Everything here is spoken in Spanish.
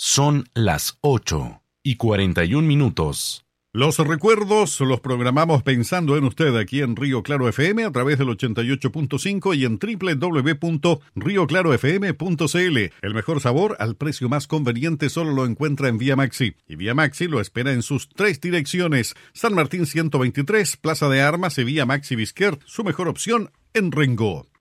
Son las 8:41. Los recuerdos los programamos pensando en usted aquí en Río Claro FM a través del 88.5 y en www.rioclarofm.cl. El mejor sabor al precio más conveniente solo lo encuentra en Vía Maxi. Y Vía Maxi lo espera en sus 3 direcciones: San Martín 123, Plaza de Armas y Vía Maxi Bisquer, su mejor opción en Rengo.